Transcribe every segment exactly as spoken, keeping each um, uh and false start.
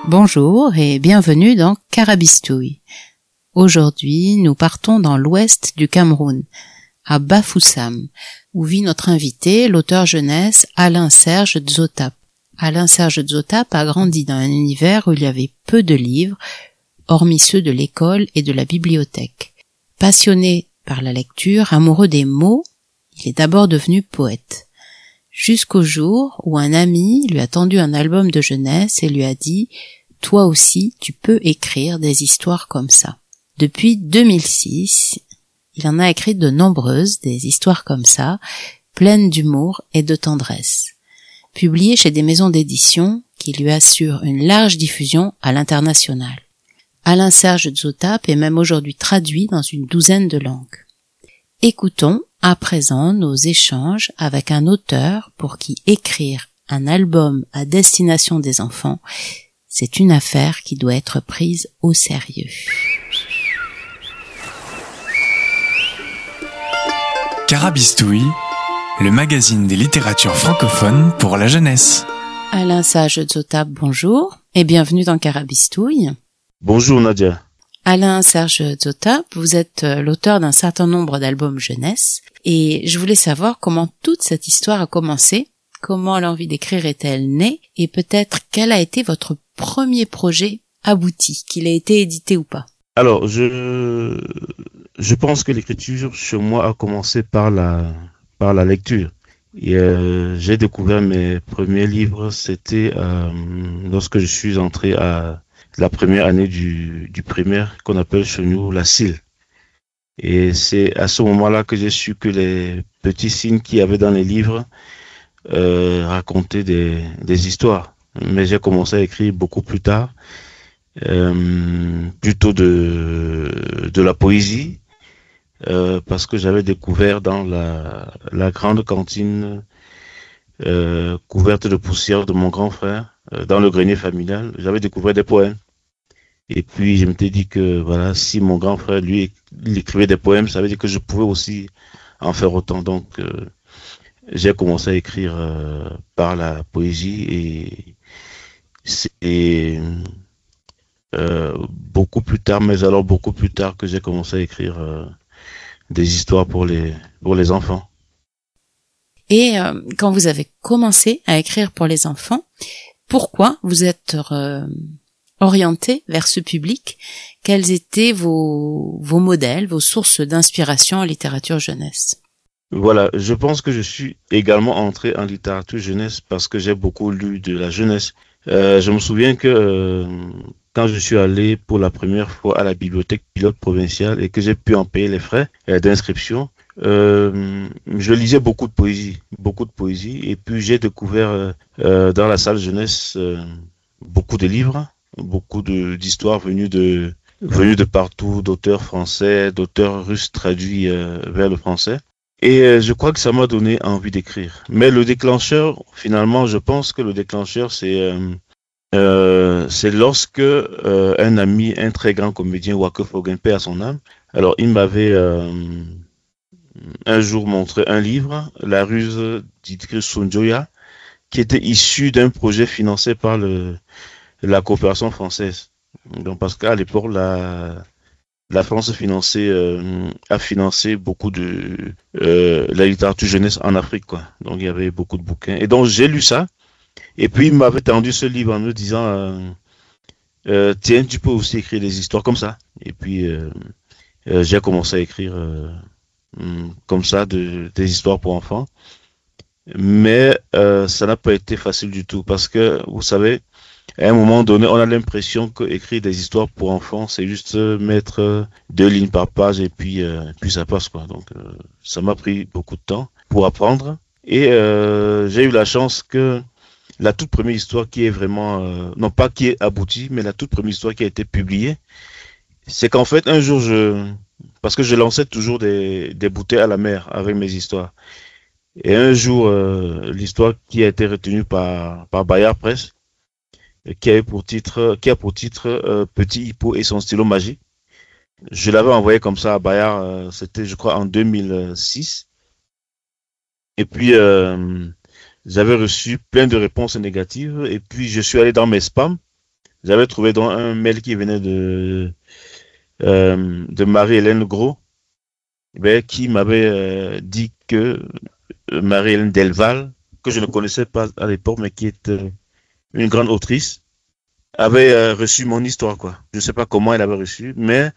Bonjour et bienvenue dans Carabistouille. Aujourd'hui, nous partons dans l'ouest du Cameroun, à Bafoussam, où vit notre invité, l'auteur jeunesse Alain Serge Dzotap. Alain Serge Dzotap a grandi dans un univers où il y avait peu de livres, hormis ceux de l'école et de la bibliothèque. Passionné par la lecture, amoureux des mots, il est d'abord devenu poète. Jusqu'au jour où un ami lui a tendu un album de jeunesse et lui a dit « Toi aussi, tu peux écrire des histoires comme ça ». Depuis deux mille six, il en a écrit de nombreuses, des histoires comme ça, pleines d'humour et de tendresse, publiées chez des maisons d'édition qui lui assurent une large diffusion à l'international. Alain Serge Dzotap est même aujourd'hui traduit dans une douzaine de langues. Écoutons à présent nos échanges avec un auteur pour qui écrire un album à destination des enfants, c'est une affaire qui doit être prise au sérieux. Carabistouille, le magazine des littératures francophones pour la jeunesse. Alain Serge Dzotap, bonjour et bienvenue dans Carabistouille. Bonjour Nadia. Alain Serge Dzotap, vous êtes l'auteur d'un certain nombre d'albums jeunesse et je voulais savoir comment toute cette histoire a commencé, comment l'envie d'écrire est-elle née et peut-être quel a été votre premier projet abouti, qu'il ait été édité ou pas. Alors, je je pense que l'écriture chez moi a commencé par la par la lecture. Et euh, j'ai découvert mes premiers livres, c'était euh, lorsque je suis entré à la première année du, du primaire qu'on appelle chez nous la S I L. Et c'est à ce moment-là que j'ai su que les petits signes qu'il y avait dans les livres euh, racontaient des, des histoires. Mais j'ai commencé à écrire beaucoup plus tard, euh, plutôt de, de la poésie, euh, parce que j'avais découvert dans la, la grande cantine euh, couverte de poussière de mon grand frère, euh, dans le grenier familial, j'avais découvert des poèmes. Et puis je m'étais dit que voilà, si mon grand frère lui il écrivait des poèmes, ça veut dire que je pouvais aussi en faire autant. Donc euh, j'ai commencé à écrire euh, par la poésie et c'est euh, beaucoup plus tard, mais alors beaucoup plus tard que j'ai commencé à écrire euh, des histoires pour les pour les enfants. Et euh, quand vous avez commencé à écrire pour les enfants, pourquoi vous êtes euh, orienté vers ce public? Quels étaient vos, vos modèles, vos sources d'inspiration en littérature jeunesse? Voilà, je pense que je suis également entré en littérature jeunesse parce que j'ai beaucoup lu de la jeunesse. Euh, je me souviens que euh, quand je suis allé pour la première fois à la bibliothèque pilote provinciale et que j'ai pu en payer les frais euh, d'inscription, euh, je lisais beaucoup de poésie, beaucoup de poésie, et puis j'ai découvert euh, dans la salle jeunesse euh, beaucoup de livres, beaucoup de d'histoires venues de venues de partout, d'auteurs français, d'auteurs russes traduits euh, vers le français. Et euh, je crois que ça m'a donné envie d'écrire. Mais le déclencheur, finalement, je pense que le déclencheur, c'est euh, euh, c'est lorsque euh, un ami, un très grand comédien, Wake Fogen, paix à son âme, alors il m'avait euh, un jour montré un livre, La ruse d'Idriss Sonjoya, qui était issu d'un projet financé par le la coopération française. Donc parce qu'à l'époque, la La France finançait, euh, a financé beaucoup de euh, la littérature jeunesse en Afrique, quoi. Donc il y avait beaucoup de bouquins. Et donc j'ai lu ça. Et puis il m'avait tendu ce livre en me disant euh, euh, tiens, tu peux aussi écrire des histoires comme ça. Et puis euh, euh, j'ai commencé à écrire euh, comme ça de, des histoires pour enfants. Mais euh, ça n'a pas été facile du tout parce que vous savez, à un moment donné, on a l'impression que écrire des histoires pour enfants, c'est juste mettre deux lignes par page et puis euh, puis ça passe, quoi. Donc euh, ça m'a pris beaucoup de temps pour apprendre et euh, j'ai eu la chance que la toute première histoire qui est vraiment euh, non pas qui est aboutie, mais la toute première histoire qui a été publiée, c'est qu'en fait un jour je parce que je lançais toujours des des bouteilles à la mer avec mes histoires. Et un jour euh, l'histoire qui a été retenue par par Bayard Presse, qui a pour titre, qui a pour titre euh, Petit Hippo et son stylo magique. Je l'avais envoyé comme ça à Bayard, euh, c'était je crois en deux mille six. Et puis euh, j'avais reçu plein de réponses négatives et puis je suis allé dans mes spams j'avais trouvé dans un mail qui venait de euh, de Marie-Hélène Gros, ben, qui m'avait euh, dit que euh, Marie-Hélène Delval, que je ne connaissais pas à l'époque, mais qui est euh, une grande autrice, avait euh, reçu mon histoire, quoi. Je ne sais pas comment elle avait reçu, mais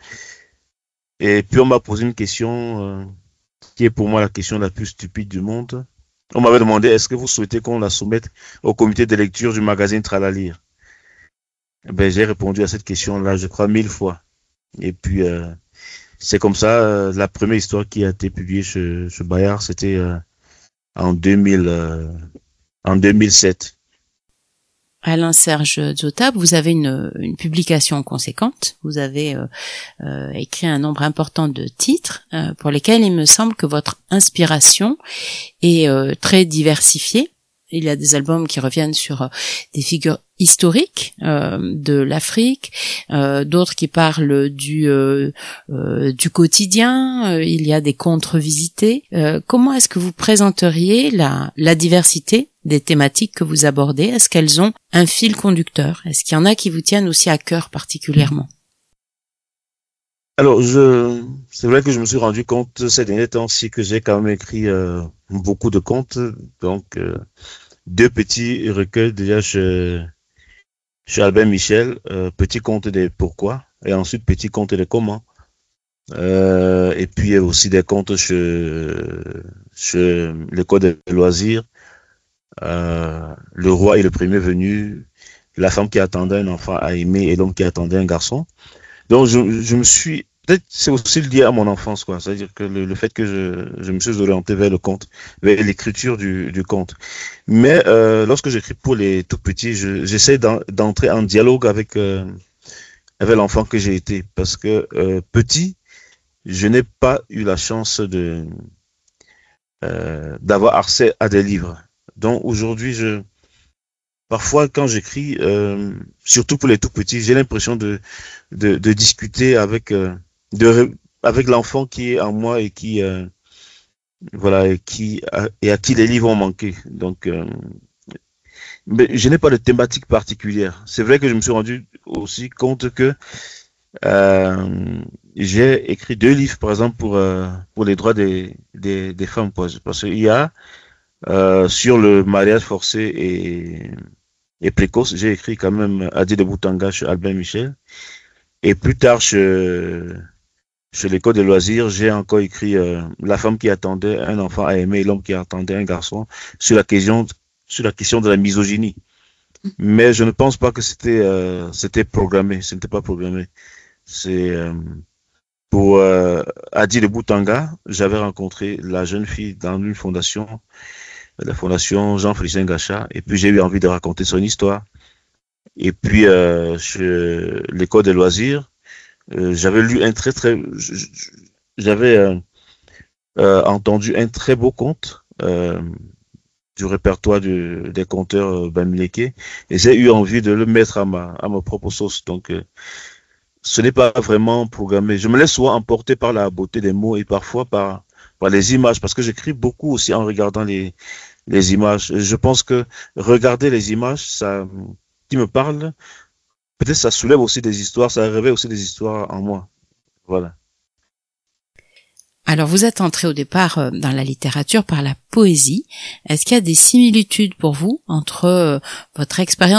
et puis on m'a posé une question euh, qui est pour moi la question la plus stupide du monde. On m'avait demandé, est-ce que vous souhaitez qu'on la soumette au comité de lecture du magazine Tralalire? Ben, j'ai répondu à cette question-là, je crois, mille fois. Et puis, euh, c'est comme ça, euh, la première histoire qui a été publiée chez, chez Bayard, c'était euh, en deux mille, euh, en deux mille sept. Alain Serge Dzotap, vous avez une, une publication conséquente. Vous avez euh, euh, écrit un nombre important de titres euh, pour lesquels il me semble que votre inspiration est euh, très diversifiée. Il y a des albums qui reviennent sur euh, des figures historiques euh, de l'Afrique, euh, d'autres qui parlent du euh, euh, du quotidien. Euh, il y a des contes revisités. Euh, comment est-ce que vous présenteriez la la diversité des thématiques que vous abordez? Est-ce qu'elles ont un fil conducteur? Est-ce qu'il y en a qui vous tiennent aussi à cœur particulièrement? Alors, je, c'est vrai que je me suis rendu compte ces derniers temps-ci que j'ai quand même écrit euh, beaucoup de contes. Donc, euh, deux petits recueils déjà chez, chez Albert Michel, euh, Petit conte des pourquoi et ensuite Petit conte des comment. Euh, et puis aussi des contes chez, chez l'École des loisirs. Euh, le roi et le premier venu, la femme qui attendait un enfant à aimer et l'homme qui attendait un garçon. Donc je, je me suis, peut-être c'est aussi lié à mon enfance, quoi. C'est-à-dire que le, le fait que je, je me suis orienté vers le conte, vers l'écriture du, du conte. Mais euh, lorsque j'écris pour les tout petits, je, j'essaie d'en, d'entrer en dialogue avec euh, avec l'enfant que j'ai été, parce que euh, petit, je n'ai pas eu la chance de euh, d'avoir accès à des livres. Donc aujourd'hui, je parfois quand j'écris, euh, surtout pour les tout petits, j'ai l'impression de de, de discuter avec euh, de avec l'enfant qui est en moi et qui euh, voilà et qui a, et à qui les livres ont manqué. Donc euh, mais je n'ai pas de thématique particulière. C'est vrai que je me suis rendu aussi compte que euh, j'ai écrit deux livres, par exemple pour euh, pour les droits des des, des femmes, quoi. Parce qu'il y a Euh, sur le mariage forcé et, et précoce, j'ai écrit quand même Adi de Boutanga chez Albert Michel. Et plus tard, chez, chez l'École des loisirs, j'ai encore écrit euh, La femme qui attendait un enfant à aimer et l'homme qui attendait un garçon sur la question, sur la question de la misogynie. Mais je ne pense pas que c'était euh, c'était programmé. Ce n'était pas programmé. C'est euh, pour euh, Adi de Boutanga, j'avais rencontré la jeune fille dans une fondation, la fondation Jean-Félicien Gachat, et puis j'ai eu envie de raconter son histoire. Et puis euh, chez l'École des loisirs, euh, j'avais lu un très très, j'avais euh, euh, entendu un très beau conte euh, du répertoire du, des conteurs euh, Bamileke, et j'ai eu envie de le mettre à ma à ma propre sauce. Donc euh, ce n'est pas vraiment programmé. Je me laisse souvent emporter par la beauté des mots et parfois par par les images, parce que j'écris beaucoup aussi en regardant les, les images. Je pense que regarder les images, ça, qui me parle, peut-être ça soulève aussi des histoires, ça réveille aussi des histoires en moi. Voilà. Alors vous êtes entré au départ dans la littérature par la poésie. Est-ce qu'il y a des similitudes pour vous entre votre expérience